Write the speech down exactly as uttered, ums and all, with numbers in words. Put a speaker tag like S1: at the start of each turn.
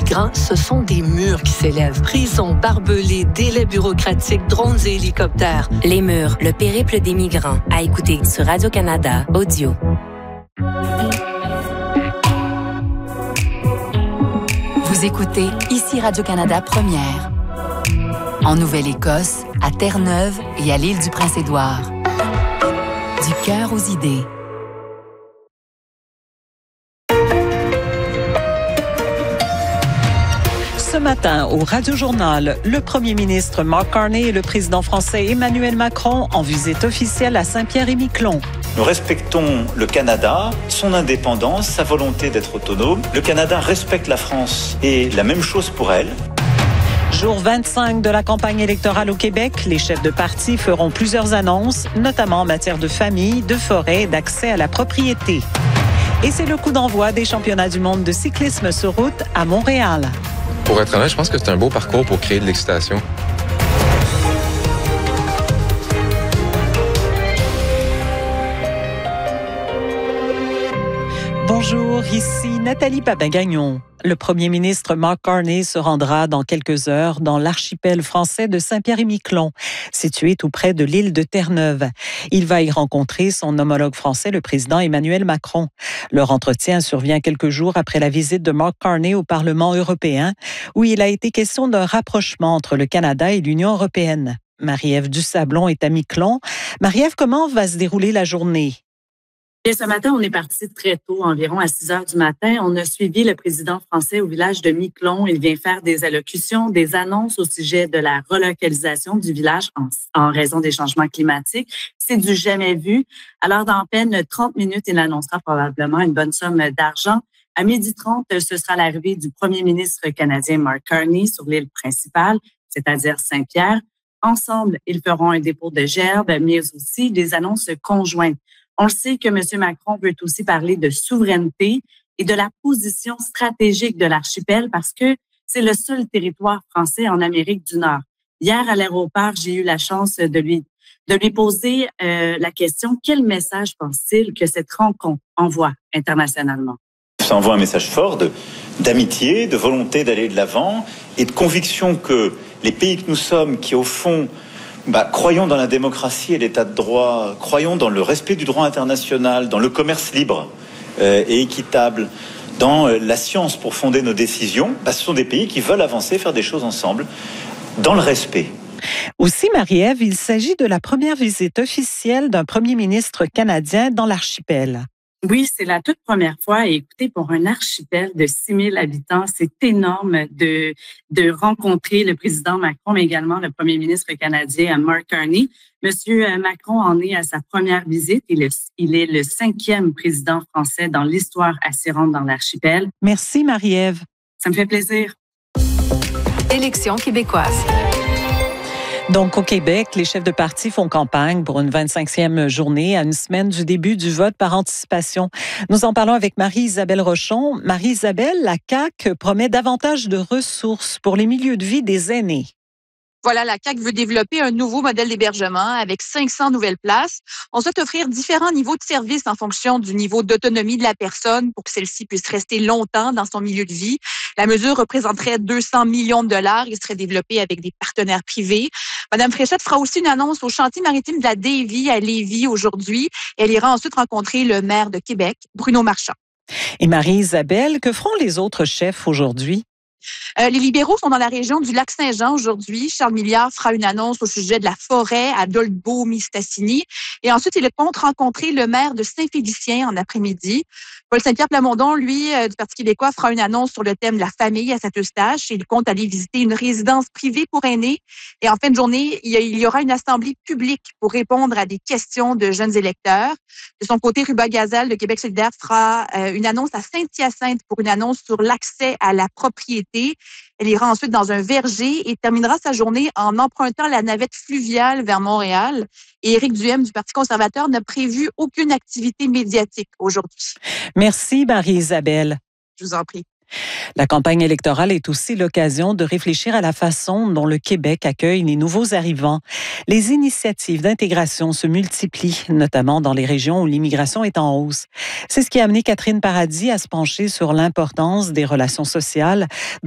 S1: migrants, ce sont des murs qui s'élèvent. Prisons, barbelés, délais bureaucratiques, drones et hélicoptères.
S2: Les murs, le périple des migrants. À écouter sur Radio-Canada Audio.
S3: Vous écoutez ici Radio-Canada Première. En Nouvelle-Écosse, à Terre-Neuve et à l'île du Prince-Édouard. Du cœur aux idées.
S4: Ce matin, au Radio-Journal, le premier ministre Mark Carney et le président français Emmanuel Macron en visite officielle à Saint-Pierre-et-Miquelon.
S5: Nous respectons le Canada, son indépendance, sa volonté d'être autonome. Le Canada respecte la France et la même chose pour elle.
S4: Jour vingt-cinq de la campagne électorale au Québec, les chefs de parti feront plusieurs annonces, notamment en matière de famille, de forêt et d'accès à la propriété. Et c'est le coup d'envoi des championnats du monde de cyclisme sur route à Montréal.
S6: Pour être honnête, je pense que c'est un beau parcours pour créer de l'excitation.
S4: Bonjour, ici Nathalie Papin-Gagnon. Le premier ministre Mark Carney se rendra dans quelques heures dans l'archipel français de Saint-Pierre-et-Miquelon, situé tout près de l'île de Terre-Neuve. Il va y rencontrer son homologue français, le président Emmanuel Macron. Leur entretien survient quelques jours après la visite de Mark Carney au Parlement européen, où il a été question d'un rapprochement entre le Canada et l'Union européenne. Marie-Ève Dusablon est à Miquelon. Marie-Ève, comment va se dérouler la journée?
S7: Bien, ce matin, on est parti très tôt, environ à six heures du matin. On a suivi le président français au village de Miquelon. Il vient faire des allocutions, des annonces au sujet de la relocalisation du village en, en raison des changements climatiques. C'est du jamais vu. Alors, dans à peine trente minutes, il annoncera probablement une bonne somme d'argent. À midi trente, ce sera l'arrivée du premier ministre canadien Mark Carney sur l'île principale, c'est-à-dire Saint-Pierre. Ensemble, ils feront un dépôt de gerbes, mais aussi des annonces conjointes. On le sait que M. Macron veut aussi parler de souveraineté et de la position stratégique de l'archipel parce que c'est le seul territoire français en Amérique du Nord. Hier, à l'aéroport, j'ai eu la chance de lui, de lui poser euh, la question, quel message pense-t-il que cette rencontre envoie internationalement?
S5: Ça envoie un message fort de, d'amitié, de volonté d'aller de l'avant et de conviction que les pays que nous sommes, qui au fond... Bah, croyons dans la démocratie et l'état de droit, croyons dans le respect du droit international, dans le commerce libre euh, et équitable, dans euh, la science pour fonder nos décisions. Bah, ce sont des pays qui veulent avancer, faire des choses ensemble, dans le respect.
S4: Aussi, Marie-Ève, il s'agit de la première visite officielle d'un premier ministre canadien dans l'archipel.
S7: Oui, c'est la toute première fois. Et écoutez, pour un archipel de six mille habitants, c'est énorme de de rencontrer le président Macron, mais également le premier ministre canadien Mark Carney. Monsieur Macron en est à sa première visite. Il est, il est le cinquième président français dans l'histoire à s'y rendre dans l'archipel.
S4: Merci, Marie-Ève.
S7: Ça me fait plaisir.
S3: Élections québécoises.
S4: Donc, au Québec, les chefs de parti font campagne pour une vingt-cinquième journée à une semaine du début du vote par anticipation. Nous en parlons avec Marie-Isabelle Rochon. Marie-Isabelle, la C A Q promet davantage de ressources pour les milieux de vie des aînés.
S8: Voilà, la C A Q veut développer un nouveau modèle d'hébergement avec cinq cents nouvelles places. On souhaite offrir différents niveaux de services en fonction du niveau d'autonomie de la personne pour que celle-ci puisse rester longtemps dans son milieu de vie. La mesure représenterait deux cents millions de dollars et serait développée avec des partenaires privés. Madame Fréchette fera aussi une annonce au chantier maritime de la Davie à Lévis aujourd'hui. Elle ira ensuite rencontrer le maire de Québec, Bruno Marchand.
S4: Et Marie-Isabelle, que feront les autres chefs aujourd'hui?
S8: Euh, les libéraux sont dans la région du Lac-Saint-Jean aujourd'hui. Charles Milliard fera une annonce au sujet de la forêt à Dolbeau-Mistassini. Et ensuite, il compte rencontrer le maire de Saint-Félicien en après-midi. Paul Saint-Pierre Plamondon, lui, euh, du Parti québécois, fera une annonce sur le thème de la famille à Saint-Eustache. Il compte aller visiter une résidence privée pour aînés. Et en fin de journée, il y aura une assemblée publique pour répondre à des questions de jeunes électeurs. De son côté, Ruba Gazal de Québec solidaire fera euh, une annonce à Saint-Hyacinthe pour une annonce sur l'accès à la propriété. Elle ira ensuite dans un verger et terminera sa journée en empruntant la navette fluviale vers Montréal. Et Éric Duhem du Parti conservateur n'a prévu aucune activité médiatique aujourd'hui.
S4: Merci, Marie-Isabelle.
S8: Je vous en prie.
S4: La campagne électorale est aussi l'occasion de réfléchir à la façon dont le Québec accueille les nouveaux arrivants. Les initiatives d'intégration se multiplient, notamment dans les régions où l'immigration est en hausse. C'est ce qui a amené Catherine Paradis à se pencher sur l'importance des relations sociales